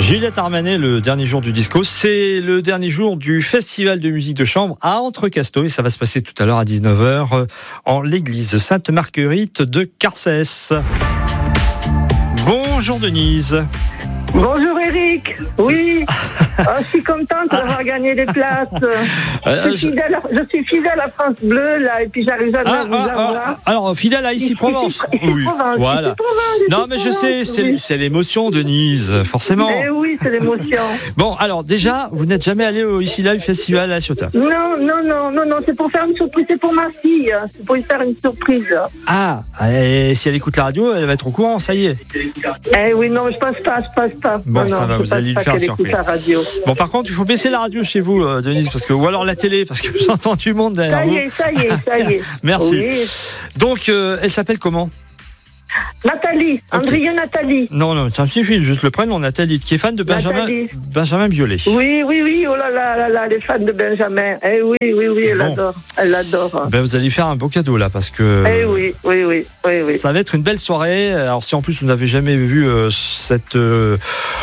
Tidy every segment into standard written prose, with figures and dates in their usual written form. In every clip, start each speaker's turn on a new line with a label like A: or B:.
A: Juliette Armanet, le dernier jour du disco, c'est le dernier jour du festival de musique de chambre à Entrecasteaux et ça va se passer tout à l'heure à 19h en l'église Sainte-Marguerite de Carcès. Bonjour Denise.
B: Bonjour Eric, oui, je suis contente d'avoir gagné des places. Je suis fidèle à France Bleu là et puis j'arrive jamais à vous avoir.
A: Alors fidèle à Ici Provence.
B: Oui, voilà.
A: Non mais je sais, c'est l'émotion Denise, forcément.
B: Eh oui, c'est l'émotion.
A: Bon, alors déjà, vous n'êtes jamais allé au Ici Live Festival à La Ciotat?
B: Non, c'est pour faire une surprise, c'est pour ma fille, c'est pour lui faire une surprise.
A: Ah, et si elle écoute la radio, elle va être au courant, ça y est.
B: Eh oui, non, je passe pas.
A: Bon,
B: non,
A: ça va, vous allez lui faire surprise. Bon, par contre, il faut baisser la radio chez vous, Denise, ou alors la télé, parce que j'entends du monde derrière vous.
B: Ça y est.
A: Merci.
B: Oui.
A: Donc, elle s'appelle comment?
B: Nathalie, okay. Andrieux Nathalie.
A: Non, ça me suffit, juste le prénom, Nathalie, qui est fan de Benjamin Biolay.
B: Oui, oh là, les fans de Benjamin. Eh oui, elle adore.
A: Ben, vous allez faire un beau cadeau là, parce que.
B: Eh oui.
A: Ça va être une belle soirée. Alors, si en plus vous n'avez jamais vu ce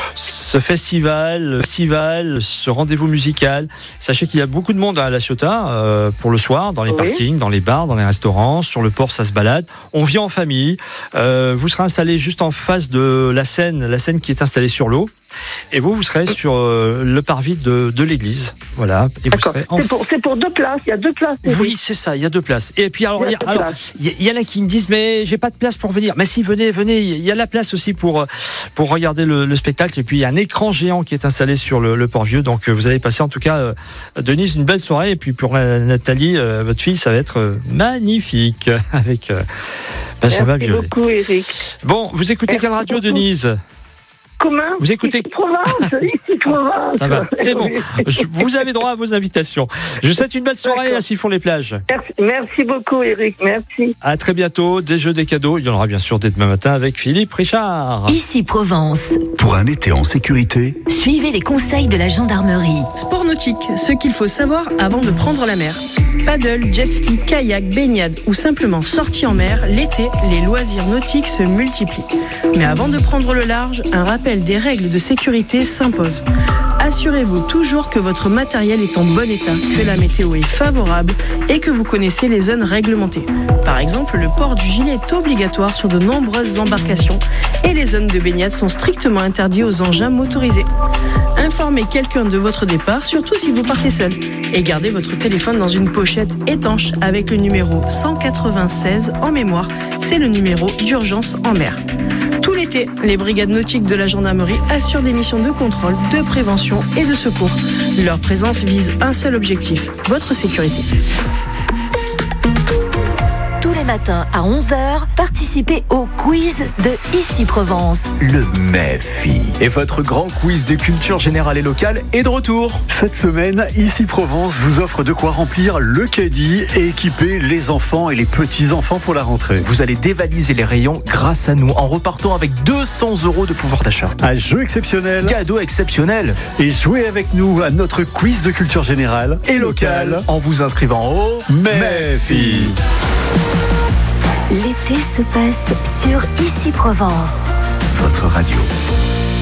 A: festival, ce rendez-vous musical, sachez qu'il y a beaucoup de monde à La Ciotat pour le soir, dans les parkings, dans les bars, dans les restaurants, sur le port, ça se balade. On vient en famille. Vous serez installé juste en face de la scène qui est installée sur l'eau. Et vous serez sur le parvis de l'église. Voilà. Et
B: d'accord.
A: Vous serez
B: c'est pour 2 places. Il y a 2 places.
A: Oui, c'est ça. Il y a 2 places. Et puis il y en a qui me disent mais j'ai pas de place pour venir. Mais si, venez. Il y a la place aussi pour regarder le spectacle. Et puis il y a un écran géant qui est installé sur le port-vieux. Donc vous allez passer en tout cas, Denise, une belle soirée. Et puis pour Nathalie, votre fille, ça va être magnifique avec Benjamin Biolay.
B: Merci beaucoup, Eric.
A: Bon, vous écoutez quelle radio, Denise?
B: Comment?
A: Vous écoutez
B: Ici Provence.
A: Ça va, c'est bon. Vous avez droit à vos invitations. Je vous souhaite une belle soirée à Siffon-les-Plages.
B: Merci beaucoup, Eric. Merci.
A: À très bientôt. Des jeux, des cadeaux. Il y en aura bien sûr dès demain matin avec Philippe Richard.
C: Ici Provence.
D: Pour un été en sécurité,
C: suivez les conseils de la gendarmerie.
E: Sport nautique, ce qu'il faut savoir avant de prendre la mer. Paddle, jet ski, kayak, baignade ou simplement sortie en mer, l'été, les loisirs nautiques se multiplient. Mais avant de prendre le large, un rappel des règles de sécurité s'impose. Assurez-vous toujours que votre matériel est en bon état, que la météo est favorable et que vous connaissez les zones réglementées. Par exemple, le port du gilet est obligatoire sur de nombreuses embarcations et les zones de baignade sont strictement interdites aux engins motorisés. Informez quelqu'un de votre départ, surtout si vous partez seul. Et gardez votre téléphone dans une pochette étanche avec le numéro 196 en mémoire. C'est le numéro d'urgence en mer. Tout l'été, les brigades nautiques de la gendarmerie assurent des missions de contrôle, de prévention et de secours. Leur présence vise un seul objectif, votre sécurité.
C: Tous les matins à 11h, participez au quiz de Ici Provence.
D: le MEFI.
F: Et votre grand quiz de culture générale et locale est de retour.
G: Cette semaine, Ici Provence vous offre de quoi remplir le caddie et équiper les enfants et les petits-enfants pour la rentrée.
F: Vous allez dévaliser les rayons grâce à nous en repartant avec 200 € de pouvoir d'achat.
G: Un jeu exceptionnel.
F: Cadeau exceptionnel.
G: Et jouez avec nous à notre quiz de culture générale et locale
F: en vous inscrivant au
G: MEFI.
C: L'été se passe sur Ici Provence.
D: Votre radio.